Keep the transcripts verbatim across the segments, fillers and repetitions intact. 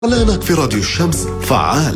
إعلانك في راديو الشمس فعال.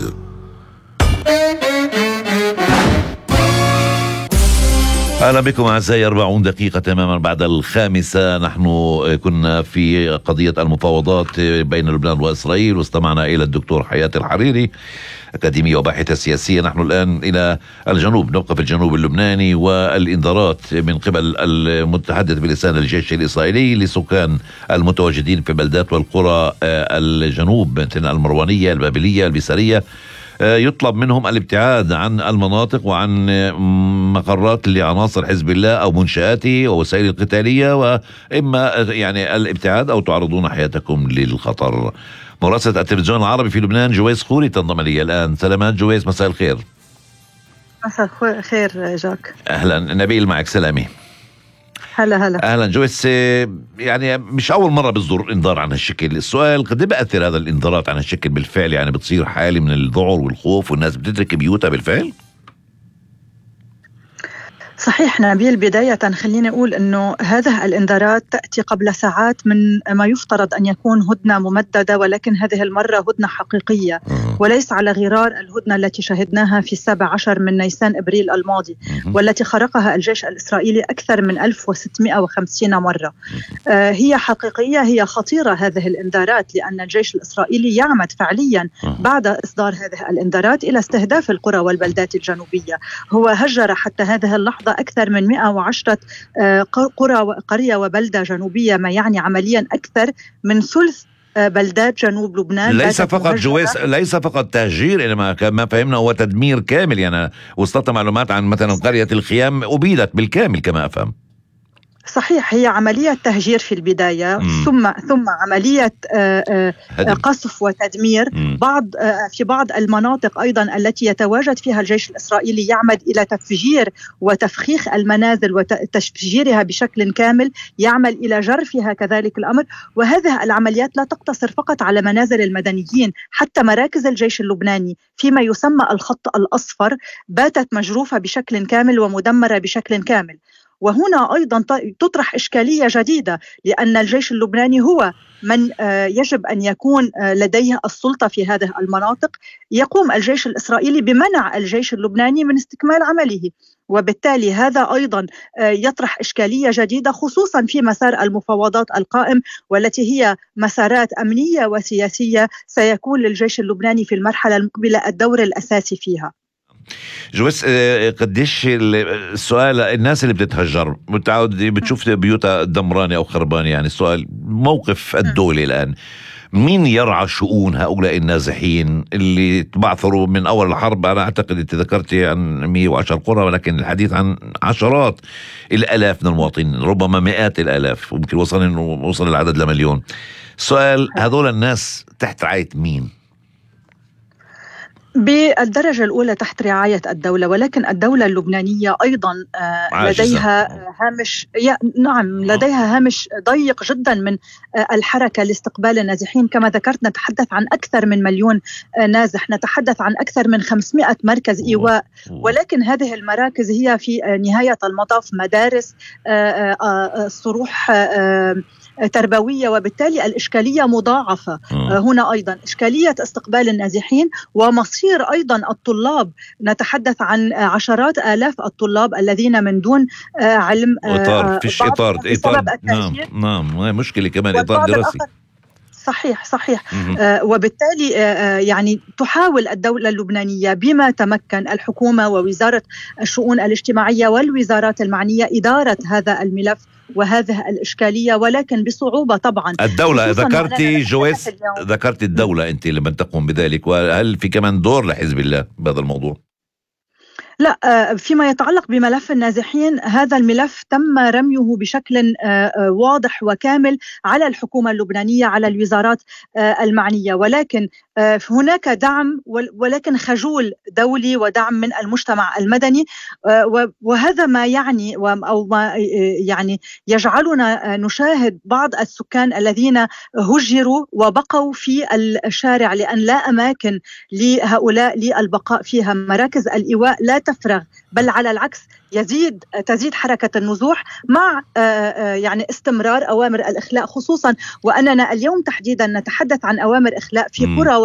أهلا بكم أعزائي. أربعون دقيقة تماما بعد الخامسة. نحن كنا في قضية المفاوضات بين لبنان وإسرائيل، واستمعنا إلى الدكتور حياة الحريري، أكاديمية وباحثة سياسية. نحن الآن إلى الجنوب، نبقى في الجنوب اللبناني، والإنذارات من قبل المتحدث بلسان الجيش الإسرائيلي لسكان المتواجدين في البلدات والقرى الجنوب مثل المروانية، البابلية، البسارية. يطلب منهم الابتعاد عن المناطق وعن مقرات لعناصر حزب الله أو منشآته ووسائل القتالية، وإما يعني الابتعاد أو تعرضون حياتكم للخطر. مراسلة التلفزيون العربي في لبنان جويس خوري تنضم لي الآن. سلامات جويس، مساء الخير. مساء الخير جاك. أهلا. نبيل معك. سلامي. هلا هلا. اهلا جويس. يعني مش اول مره بيصدر انذار عن هالشكل. السؤال، قد بأثر هذا الانذارات عن هالشكل بالفعل؟ يعني بتصير حالة من الذعر والخوف والناس بتترك بيوتها بالفعل؟ صحيح نبيل، بداية خليني أقول أنه هذه الإنذارات تأتي قبل ساعات من ما يفترض أن يكون هدنة ممددة، ولكن هذه المرة هدنة حقيقية وليس على غرار الهدنة التي شهدناها في السابع عشر من نيسان إبريل الماضي، والتي خرقها الجيش الإسرائيلي أكثر من ألف وستمائة وخمسين مرة. آه هي حقيقية، هي خطيرة هذه الإنذارات، لأن الجيش الإسرائيلي يعمد فعليا بعد إصدار هذه الإنذارات إلى استهداف القرى والبلدات الجنوبية. هو هجر حتى هذه اللحظة أكثر من مئة وعشرة قرى قرية وبلدة جنوبية، ما يعني عمليا أكثر من ثلث بلدات جنوب لبنان. ليس فقط جويس، ليس فقط تهجير، إنما ما فهمنا هو تدمير كامل. يعني وصلت معلومات عن مثلا قرية الخيام أبيدت بالكامل كما أفهم. صحيح، هي عملية تهجير في البداية، مم. ثم ثم عملية قصف وتدمير. مم. بعض في بعض المناطق أيضا التي يتواجد فيها الجيش الإسرائيلي يعمد إلى تفجير وتفخيخ المنازل وتفجيرها بشكل كامل، يعمل إلى جرفها كذلك الأمر. وهذه العمليات لا تقتصر فقط على منازل المدنيين، حتى مراكز الجيش اللبناني فيما يسمى الخط الأصفر باتت مجروفة بشكل كامل ومدمرة بشكل كامل. وهنا أيضا تطرح إشكالية جديدة، لأن الجيش اللبناني هو من يجب أن يكون لديه السلطة في هذه المناطق. يقوم الجيش الإسرائيلي بمنع الجيش اللبناني من استكمال عمله، وبالتالي هذا أيضا يطرح إشكالية جديدة، خصوصا في مسار المفاوضات القائم، والتي هي مسارات أمنية وسياسية سيكون للجيش اللبناني في المرحلة المقبلة الدور الأساسي فيها. جويس، قديش السؤال، الناس اللي بتتهجر متعود بتشوف بيوتها دمرانة أو خربانة، يعني السؤال موقف الدولة الآن، مين يرعى شؤون هؤلاء النازحين اللي تبعثروا من أول الحرب؟ أنا أعتقد أنت ذكرتي عن مئة وعشرة قرى، ولكن الحديث عن عشرات الآلاف من المواطنين، ربما مئات الآلاف، وممكن وصل إنه وصل العدد لمليون. السؤال، هذول الناس تحت رعاية مين؟ بالدرجة الأولى تحت رعاية الدولة، ولكن الدولة اللبنانية أيضا لديها هامش، نعم لديها هامش ضيق جدا من الحركة لاستقبال النازحين. كما ذكرت نتحدث عن أكثر من مليون نازح، نتحدث عن أكثر من خمسمائة مركز إيواء، ولكن هذه المراكز هي في نهاية المطاف مدارس، صروح تربوية، وبالتالي الإشكالية مضاعفة. هنا أيضا إشكالية استقبال النازحين ومصير أيضا الطلاب. نتحدث عن عشرات آلاف الطلاب الذين من دون علم إطار، فيش إطار, إطار. نعم نعم مشكلة كمان إطار دراسي. صحيح صحيح. آه وبالتالي آه يعني تحاول الدولة اللبنانية بما تمكن، الحكومة ووزارة الشؤون الاجتماعية والوزارات المعنية، إدارة هذا الملف وهذه الإشكالية، ولكن بصعوبة طبعا. الدولة ذكرتي جويس، ذكرتي الدولة أنت لمن تقوم بذلك، وهل في كمان دور لحزب الله بهذا الموضوع؟ لا، فيما يتعلق بملف النازحين، هذا الملف تم رميه بشكل واضح وكامل على الحكومة اللبنانية، على الوزارات المعنية، ولكن هناك دعم، ولكن خجول دولي ودعم من المجتمع المدني، وهذا ما يعني أو ما يعني يجعلنا نشاهد بعض السكان الذين هجروا وبقوا في الشارع، لأن لا أماكن لهؤلاء للبقاء فيها. مراكز الإيواء لا تفرغ، بل على العكس يزيد تزيد حركة النزوح مع يعني استمرار أوامر الإخلاء، خصوصا وأننا اليوم تحديدا نتحدث عن أوامر إخلاء في قرى